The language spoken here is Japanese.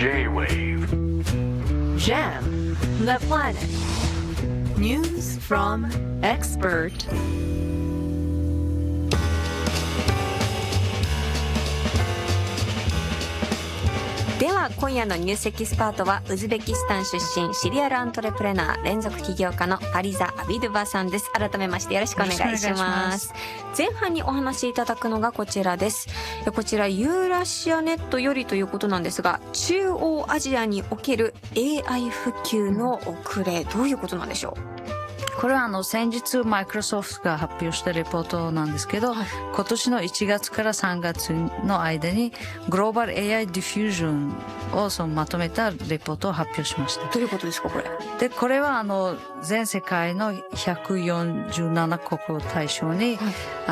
J-Wave Jam the Planet News from Expertでは今夜のニュースエキスパートはウズベキスタン出身シリアルアントレプレナー連続起業家のファリザ・アビドゥバさんです。改めましてよろしくお願いします。前半にお話しいただくのがこちらです。こちらユーラシアネットよりということなんですが、中央アジアにおける AI 普及の遅れ、どういうことなんでしょう。 これは先日マイクロソフトが発表したレポートなんですけど、今年の1月から3月の間にグローバル AI ディフュージョンをまとめたレポートを発表しました。 どういうことですかこれ。 で、これは全世界の147国を対象に、